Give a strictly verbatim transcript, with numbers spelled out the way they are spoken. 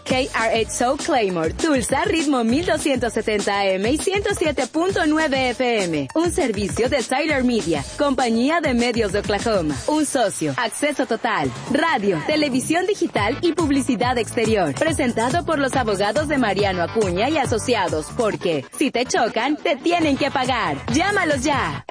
K R ocho Claymore, Tulsa, ritmo mil doscientos setenta A M y ciento siete punto nueve F M. Un servicio de Tyler Media, compañía de medios de Oklahoma. Un socio, acceso total, radio, televisión digital y publicidad exterior. Presentado por los abogados de Mariano Acuña y Asociados, porque si te chocan, te tienen que pagar. Llámalos ya.